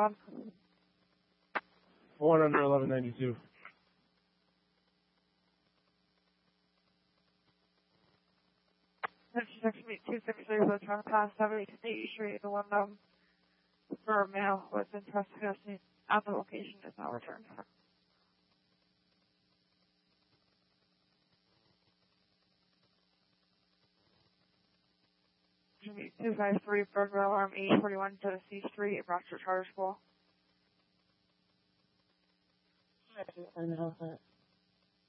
on? 1 under 1192. Next meet 273 was trying to pass 70 State Street. The one for a male was in trespassing at the location is now returned. Meet 253 burglar alarm 841 to C Street, Rochester Charter School. I know that.